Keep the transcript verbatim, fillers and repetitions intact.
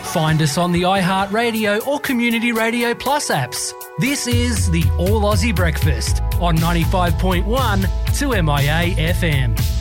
Find us on the iHeartRadio or Community Radio Plus apps. This is the All Aussie Breakfast on ninety-five point one two M I A F M.